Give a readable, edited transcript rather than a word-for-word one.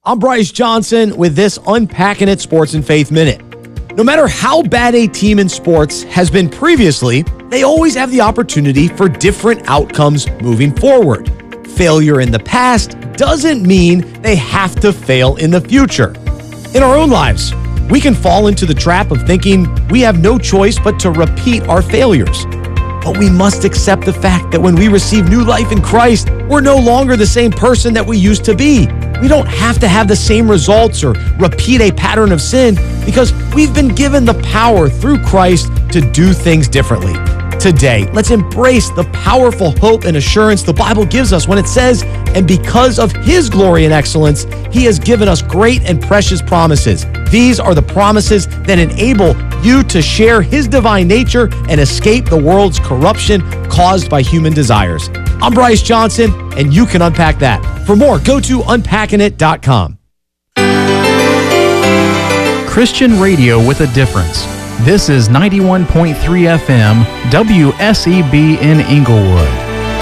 I'm Bryce Johnson with this Unpacking It Sports and Faith Minute. No matter how bad a team in sports has been previously, they always have the opportunity for different outcomes moving forward. Failure in the past doesn't mean they have to fail in the future. In our own lives, we can fall into the trap of thinking we have no choice but to repeat our failures. But we must accept the fact that when we receive new life in Christ, we're no longer the same person that we used to be. We don't have to have the same results or repeat a pattern of sin because we've been given the power through Christ to do things differently. Today, let's embrace the powerful hope and assurance the Bible gives us when it says, "And because of His glory and excellence, He has given us great and precious promises." These are the promises that enable you to share His divine nature and escape the world's corruption caused by human desires. I'm Bryce Johnson, and you can unpack that. For more, go to unpackingit.com. Christian radio with a difference. This is 91.3 FM, WSEB in Inglewood.